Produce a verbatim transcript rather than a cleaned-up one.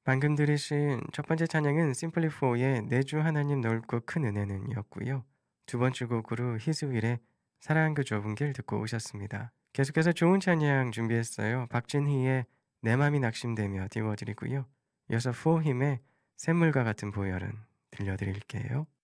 방금 들으신 첫 번째 찬양은 심플리 포의 내 주 하나님 넓고 큰 은혜는 이었고요. 두 번째 곡으로 히즈윌의 사랑한 그 좁은 길 듣고 오셨습니다. 계속해서 좋은 찬양 준비했어요. 박진희의 내 맘이 낙심되며 띄워드리고요. 이어서 포힘의 샘물과 같은 보혈은 들려드릴게요.